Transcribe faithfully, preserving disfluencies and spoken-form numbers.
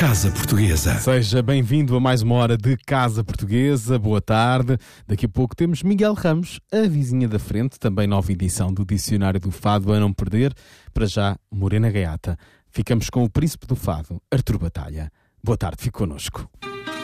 Casa Portuguesa. Seja bem-vindo a mais uma hora de Casa Portuguesa. Boa tarde. Daqui a pouco temos Miguel Ramos, a vizinha da frente, também nova edição do Dicionário do Fado a não perder. Para já, Morena Gaiata. Ficamos com o príncipe do Fado, Artur Batalha. Boa tarde, fique connosco.